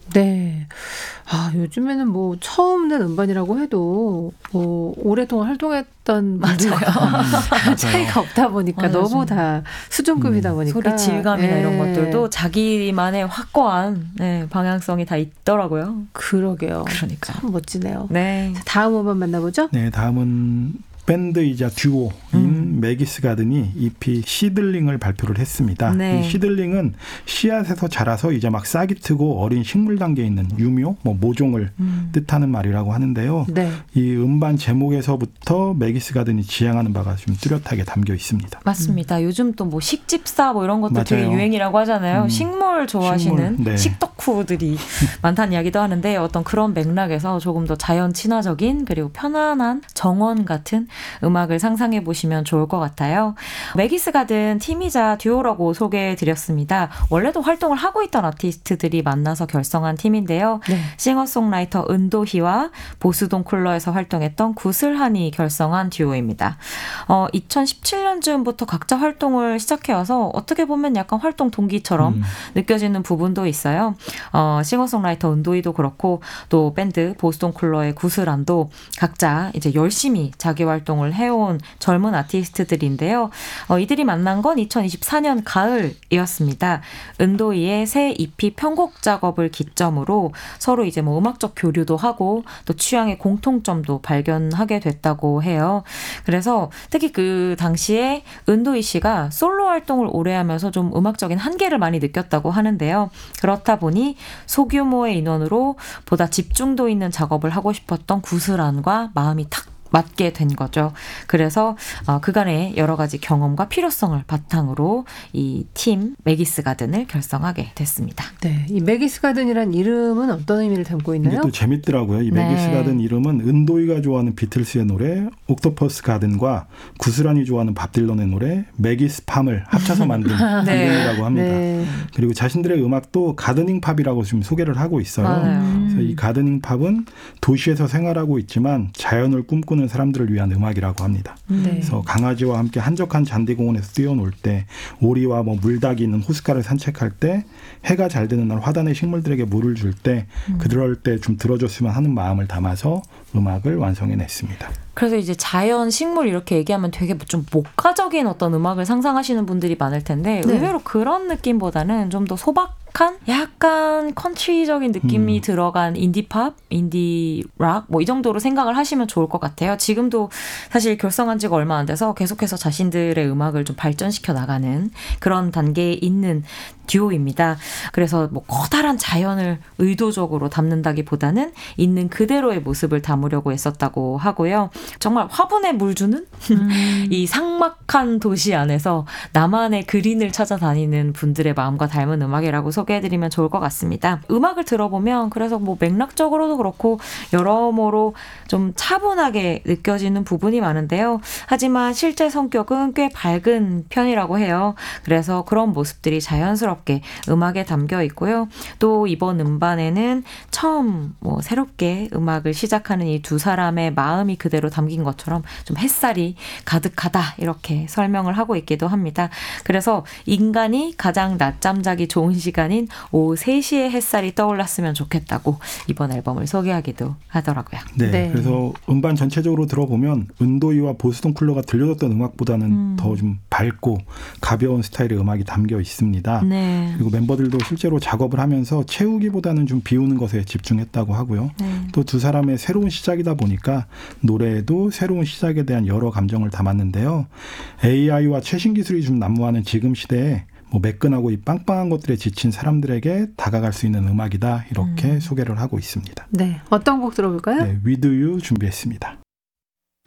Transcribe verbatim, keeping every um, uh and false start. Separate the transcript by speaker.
Speaker 1: 네. 아, 요즘에는 뭐 처음 낸 음반이라고 해도 뭐 오랫동안 활동했던
Speaker 2: 맞아요.
Speaker 1: 차이가 없다 보니까
Speaker 2: 맞아요.
Speaker 1: 너무 다 수준급이다
Speaker 2: 음,
Speaker 1: 보니까
Speaker 2: 소리 질감이나
Speaker 1: 네.
Speaker 2: 이런 것들도 자기만의 확고한 네, 방향성이 다 있더라고요.
Speaker 1: 그러게요.
Speaker 2: 그러니까
Speaker 1: 참 멋지네요.
Speaker 2: 네.
Speaker 1: 자, 다음 음반 만나보죠.
Speaker 3: 네, 다음은 밴드이자 듀오인 음. 매기스 가든이 이피 시들링을 발표를 했습니다.
Speaker 2: 네.
Speaker 3: 이 시들링은 씨앗에서 자라서 이제 막 싹이 트고 어린 식물 단계에 있는 유묘, 뭐 모종을 음. 뜻하는 말이라고 하는데요.
Speaker 1: 네.
Speaker 3: 이 음반 제목에서부터 매기스 가든이 지향하는 바가 좀 뚜렷하게 담겨 있습니다.
Speaker 2: 맞습니다. 음. 요즘 또 뭐 식집사 뭐 이런 것도
Speaker 3: 맞아요.
Speaker 2: 되게 유행이라고 하잖아요. 음. 식물 좋아하시는
Speaker 3: 식물, 네.
Speaker 2: 식덕후들이 많다는 이야기도 하는데 어떤 그런 맥락에서 조금 더 자연 친화적인 그리고 편안한 정원 같은 음악을 상상해 보시면 좋을 것 같아요. 매기스 가든 팀이자 듀오라고 소개해드렸습니다. 원래도 활동을 하고 있던 아티스트들이 만나서 결성한 팀인데요. 네. 싱어송라이터 은도희와 보스동 쿨러에서 활동했던 구슬한이 결성한 듀오입니다. 어, 이천십칠 년쯤부터 각자 활동을 시작해와서 어떻게 보면 약간 활동 동기처럼 음. 느껴지는 부분도 있어요. 어, 싱어송라이터 은도희도 그렇고 또 밴드 보스동 쿨러의 구슬한도 각자 이제 열심히 자기 활동 활동을 해온 젊은 아티스트들인데요. 어, 이들이 만난 건 이천이십사 년 가을이었습니다. 은도이의 새 이피 편곡 작업을 기점으로 서로 이제 뭐 음악적 교류도 하고 또 취향의 공통점도 발견하게 됐다고 해요. 그래서 특히 그 당시에 은도이 씨가 솔로 활동을 오래 하면서 좀 음악적인 한계를 많이 느꼈다고 하는데요. 그렇다 보니 소규모의 인원으로 보다 집중도 있는 작업을 하고 싶었던 구슬한과 마음이 탁 맞게 된 거죠. 그래서 어, 그간의 여러 가지 경험과 필요성을 바탕으로 이 팀 매기스 가든을 결성하게 됐습니다.
Speaker 1: 네, 이 매기스 가든이란 이름은 어떤 의미를 담고 있나요?
Speaker 3: 이게 또 재밌더라고요. 이 매기스 네. 가든 이름은 은도이가 좋아하는 비틀스의 노래 옥토퍼스 가든과 구슬한이 좋아하는 밥 딜런의 노래 매기스 팜을 합쳐서 만든
Speaker 2: 네.
Speaker 3: 이름이라고 합니다.
Speaker 1: 네.
Speaker 3: 그리고 자신들의 음악도 가드닝 팝이라고 지금 소개를 하고 있어요.
Speaker 2: 맞아요.
Speaker 3: 그래서 이 가드닝 팝은 도시에서 생활하고 있지만 자연을 꿈꾸는 사람들을 위한 음악이라고 합니다.
Speaker 1: 네.
Speaker 3: 그래서 강아지와 함께 한적한 잔디공원에서 뛰어놀 때 오리와 뭐 물닭이 있는 호숫가를 산책할 때 해가 잘 드는 날 화단의 식물들에게 물을 줄 때 음. 그럴 때 좀 들어줬으면 하는 마음을 담아서 음악을 완성해냈습니다.
Speaker 2: 그래서 이제 자연, 식물 이렇게 얘기하면 되게 좀 목가적인 어떤 음악을 상상하시는 분들이 많을 텐데 네. 의외로 그런 느낌보다는 좀 더 소박한 약간 컨트리적인 느낌이 음. 들어간 인디팝, 인디락 뭐 이 정도로 생각을 하시면 좋을 것 같아요. 지금도 사실 결성한 지가 얼마 안 돼서 계속해서 자신들의 음악을 좀 발전시켜 나가는 그런 단계에 있는 듀오입니다. 그래서 뭐 커다란 자연을 의도적으로 담는다기보다는 있는 그대로의 모습을 담으려고 했었다고 하고요. 정말 화분에 물 주는 음. 이 삭막한 도시 안에서 나만의 그린을 찾아다니는 분들의 마음과 닮은 음악이라고 소개해드리면 좋을 것 같습니다. 음악을 들어보면 그래서 뭐 맥락적으로도 그렇고 여러모로 좀 차분하게 느껴지는 부분이 많은데요. 하지만 실제 성격은 꽤 밝은 편이라고 해요. 그래서 그런 모습들이 자연스럽게 음악에 담겨 있고요. 또 이번 음반에는 처음 뭐 새롭게 음악을 시작하는 이 두 사람의 마음이 그대로 담긴 것처럼 좀 햇살이 가득하다 이렇게 설명을 하고 있기도 합니다. 그래서 인간이 가장 낮잠 자기 좋은 시간인 오후 세 시에 햇살이 떠올랐으면 좋겠다고 이번 앨범을 소개하기도 하더라고요.
Speaker 3: 네, 네. 그래서 음반 전체적으로 들어보면 은도이와 보스동 쿨러가 들려줬던 음악보다는 음. 더 좀 밝고 가벼운 스타일의 음악이 담겨 있습니다.
Speaker 2: 네.
Speaker 3: 그리고 멤버들도 실제로 작업을 하면서 채우기보다는 좀 비우는 것에 집중했다고 하고요. 네. 또 두 사람의 새로운 시작이다 보니까 노래에도 새로운 시작에 대한 여러 감정을 담았는데요. 에이아이와 최신 기술이 좀 난무하는 지금 시대에 뭐 매끈하고 이 빵빵한 것들에 지친 사람들에게 다가갈 수 있는 음악이다 이렇게 음. 소개를 하고 있습니다.
Speaker 1: 네, 어떤 곡 들어볼까요?
Speaker 3: 네, With You 준비했습니다.